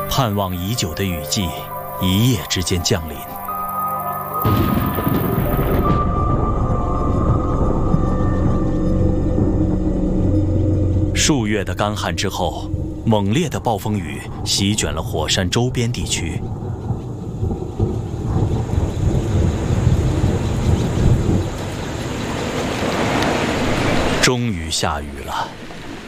盼望已久的雨季一夜之间降临。数月的干旱之后，猛烈的暴风雨席卷了火山周边地区。终于下雨了。